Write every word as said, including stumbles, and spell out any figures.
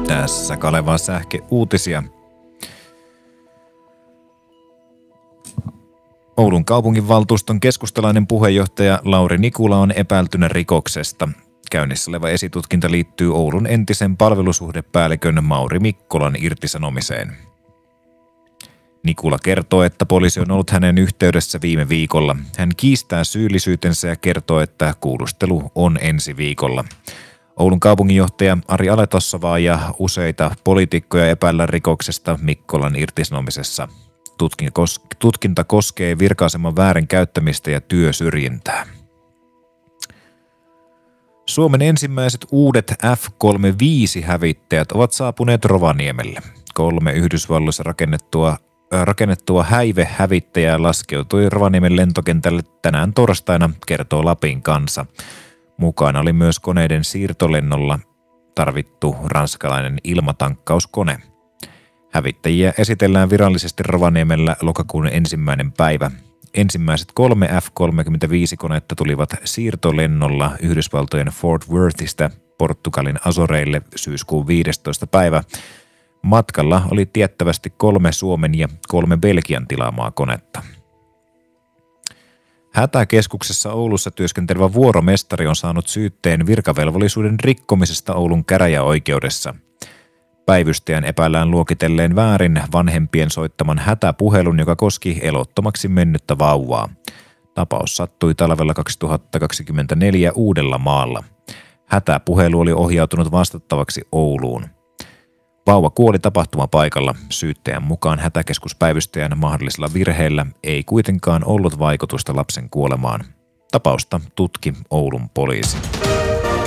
Tässä Kaleva Sähke uutisia. Oulun kaupunginvaltuuston keskustalainen puheenjohtaja Lauri Nikula on epäiltynä rikoksesta. Käynnissä oleva esitutkinta liittyy Oulun entisen palvelusuhdepäällikön Mauri Mikkolan irtisanomiseen. Nikula kertoo, että poliisi on ollut hänen yhteydessä viime viikolla. Hän kiistää syyllisyytensä ja kertoo, että kuulustelu on ensi viikolla. Oulun kaupunginjohtaja Ari Aletossavaa ja useita poliitikkoja epäillään rikoksesta Mikkolan irtisanomisessa. Tutkinta koskee virka-aseman väärinkäyttämistä ja työsyrjintää. Suomen ensimmäiset uudet F kolmekymmentäviisi-hävittäjät ovat saapuneet Rovaniemelle. Kolme Yhdysvalloissa rakennettua, äh, rakennettua häivehävittäjää laskeutui Rovaniemen lentokentälle tänään torstaina, kertoo Lapin Kansa. Mukana oli myös koneiden siirtolennolla tarvittu ranskalainen ilmatankkauskone. Hävittäjiä esitellään virallisesti Rovaniemellä lokakuun ensimmäinen päivä. Ensimmäiset kolme F kolmekymmentäviisi-konetta tulivat siirtolennolla Yhdysvaltojen Fort Worthista Portugalin Azoreille syyskuun viidestoista päivä. Matkalla oli tiettävästi kolme Suomen ja kolme Belgian tilaamaa konetta. Hätäkeskuksessa Oulussa työskentelevä vuoromestari on saanut syytteen virkavelvollisuuden rikkomisesta Oulun käräjäoikeudessa. Päivystäjän epäillään luokitelleen väärin vanhempien soittaman hätäpuhelun, joka koski elottomaksi mennyttä vauvaa. Tapaus sattui talvella kaksituhattakaksikymmentäneljä Uudellamaalla. Hätäpuhelu oli ohjautunut vastattavaksi Ouluun. Vauva kuoli tapahtumapaikalla. Syyttäjän mukaan hätäkeskuspäivystäjän mahdollisella virheellä ei kuitenkaan ollut vaikutusta lapsen kuolemaan. Tapausta tutki Oulun poliisi.